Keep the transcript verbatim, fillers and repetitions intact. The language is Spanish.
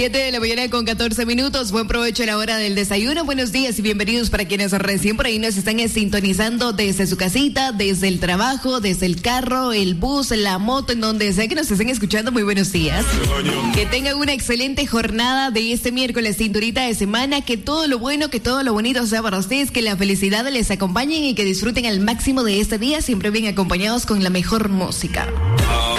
siete de la mañana con catorce minutos. Buen provecho a la hora del desayuno. Buenos días y bienvenidos para quienes recién por ahí nos están sintonizando desde su casita, desde el trabajo, desde el carro, el bus, la moto, en donde sea que nos estén escuchando. Muy buenos días. Que tengan una excelente jornada de este miércoles, cinturita de semana. Que todo lo bueno, que todo lo bonito sea para ustedes. Que la felicidad les acompañe y que disfruten al máximo de este día, siempre bien acompañados con la mejor música.